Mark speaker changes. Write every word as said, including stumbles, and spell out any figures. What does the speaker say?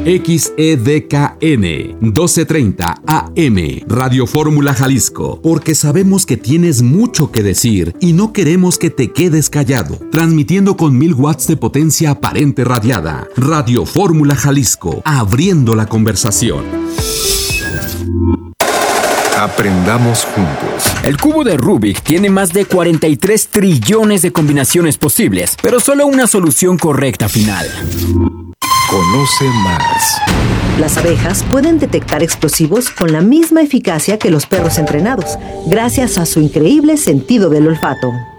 Speaker 1: X E D K N doce treinta A M, Radio Fórmula Jalisco, porque sabemos que tienes mucho que decir y no queremos que te quedes callado. Transmitiendo con mil watts de potencia aparente radiada. Radio Fórmula Jalisco, abriendo la conversación.
Speaker 2: Aprendamos juntos.
Speaker 3: El cubo de Rubik tiene más de cuarenta y tres trillones de combinaciones posibles, pero solo una solución correcta final.
Speaker 2: Conoce más.
Speaker 4: Las abejas pueden detectar explosivos con la misma eficacia que los perros entrenados, gracias a su increíble sentido del olfato.